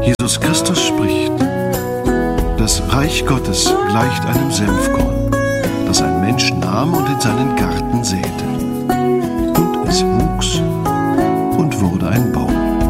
Jesus Christus spricht: Das Reich Gottes gleicht einem Senfkorn, das ein Mensch nahm und in seinen Garten säte. Und es